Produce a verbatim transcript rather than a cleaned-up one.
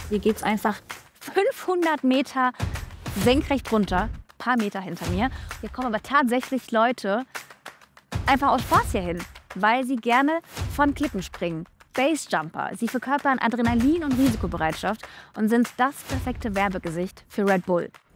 Hier geht es einfach fünfhundert Meter senkrecht runter, ein paar Meter hinter mir. Hier kommen aber tatsächlich Leute einfach aus Spaß hier hin, weil sie gerne von Klippen springen. Basejumper. Sie verkörpern Adrenalin und Risikobereitschaft und sind das perfekte Werbegesicht für Red Bull.